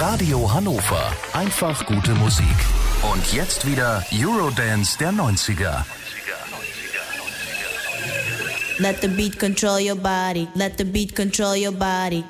Radio Hannover. Einfach gute Musik. Und jetzt wieder Eurodance der 90er. Let the beat control your body. Let the beat control your body.